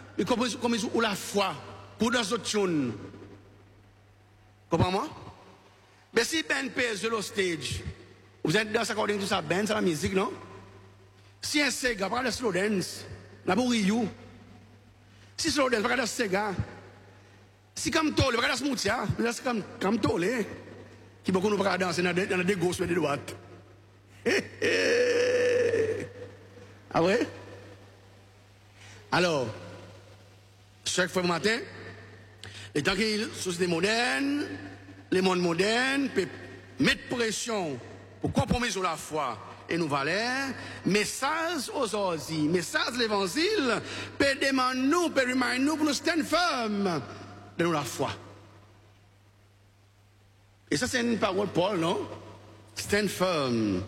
il commence ou la foi, pour dans autres choses. Comprends-moi? Mais si Ben pèse le stage, vous êtes dans tout ça, Ben, c'est la musique, non? Si un Sega, pas de slow dance, la bourriou. Si slow dance, pas de Sega. Si comme tole, pas de smoothia, c'est comme tole, qui beaucoup nous pas danser dans des gauches et des droites. Ah ouais? Alors, chaque fois matin, les temps que les sociétés modernes, les mondes modernes, peuvent mettre pression pour compromettre la foi et nos valeurs, message aujourd'hui, message de l'évangile, peut demander nous, peut demander nous pour nous stand firm de nous la foi. Et ça, c'est une parole de Paul, non? Stand firm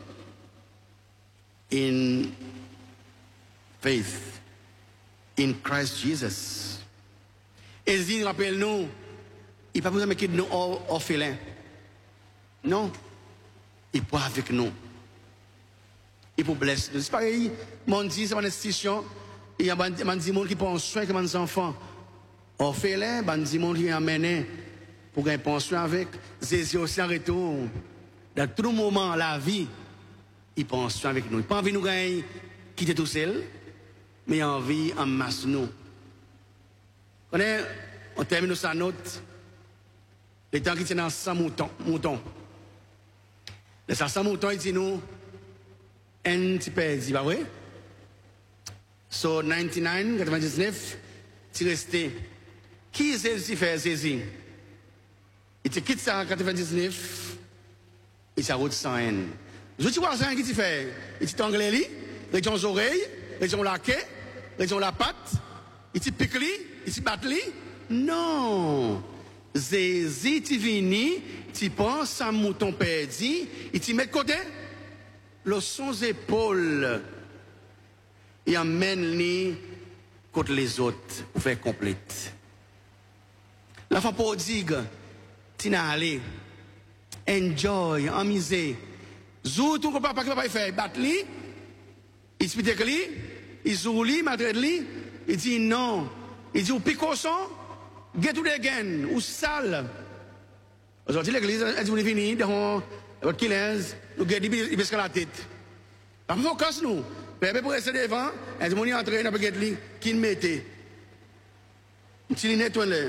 in faith in Christ Jesus. Et il dit, rappelle-nous, il n'a pas besoin de mettre nous orphelins. Non. Il peut avec nous. Il peut blesser nous. C'est pareil, mon dit, c'est une institution. Il y a des gens qui prennent soin de mes enfants. Orphelins, il y a des gens qui amènent pour qu'ils prennent soin avec. C'est aussi en retour. Dans tout moment, la vie, il prend soin avec nous. Il n'a pas envie de nous quitter tout seul, mais il a envie en masse nous. On termine sa note. Les temps qui tiennent dans 100 moutons. Les 100 moutons, ils disent nous, un petit peu, dit, bah oui. So, 99, tu restes. Qui est-ce qui fait saisir? Il te quitte ça en 99, il s'arrête sans haine. Je tu vois ça, qui tu fais? Il te t'angle li, il te oreilles, il te la queue, il te la patte, il te pique li, il te batte li. Non. Zézi, tu viens, tu penses à mouton perdu, il te met de côté, le son épaules, il amène li contre les autres pour faire complète. La femme prodigue, tu n'as allé, enjoy, amuser. Zou tout papa qui va faire, battre li, il se pite li, il joue li, maltraite li, il dit non, il dit ou picoson, get it again, ou sale. Aujourd'hui l'église, elle dit on est fini, dans votre kilèse, nous get il baisse la tête. Pas focus nous, mais pour rester devant, elle dit on est entré dans le get li, qui mettait. Si il nettoie le.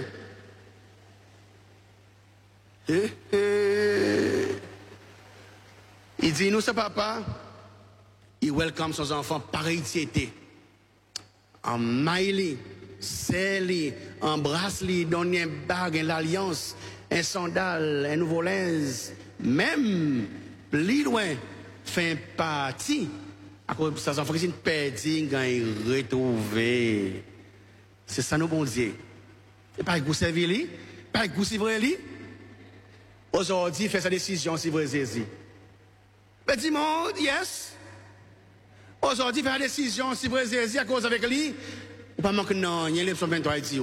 Il dit, nous, ce papa, il welcome son enfant par héritier. En maille, serre-li, embrasse-li, donne un bague, l'alliance, un sandal, un nouveau linge, même plus loin, fait partie. À cause de ces enfants qui sont perdus, quand ils retrouvent. C'est ça, nos bon Dieu. Et pas que vous servez lui, pas que vous suivrez lui. Aujourd'hui, fait sa décision si vous Jésus. Petit monde, yes. Aujourd'hui, fait la décision si vous Jésus à cause avec lui. Ou pas manquer non, il y a les 23 dit.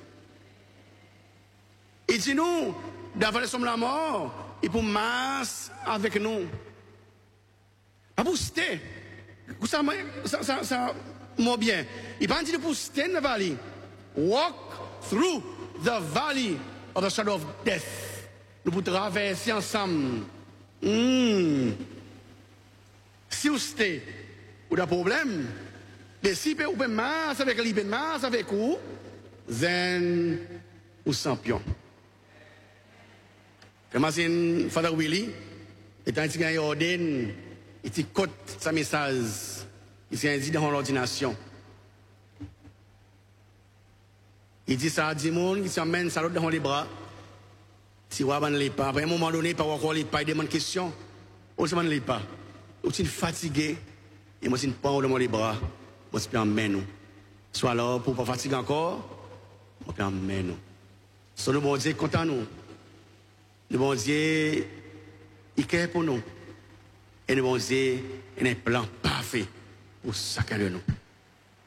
Il dit nous, d'avoir les sommes la mort, il peut masse avec nous. Pas booster. Ça, moi bien. Il pas dit de booster dans la vallée. Walk through the valley of the shadow of death. Nous pouvons traverser ensemble. Si vous avez un problème, mais si vous avez masse avec lui, masse avec vous, zen ou champion. Imagine Father Willie, étant un petit ordine, il cote sa message, il s'est dit dans l'ordination. Il dit ça à 10 personnes, il s'emmène ça dans les bras. Si vous n'avez pas, à un moment donné, pas encore les pas, il demande une question. Ou si vous n'avez pas, ou si vous êtes fatigué, et moi, si vous n'avez pas dans les bras, moi, je peux emmener nous. Soit là, pour ne pas fatiguer encore, je peux emmener nous. So, le bon Dieu est content nous. Le bon Dieu, il care pour nous. Et le bon Dieu, il a un plan parfait pour chacun de nous.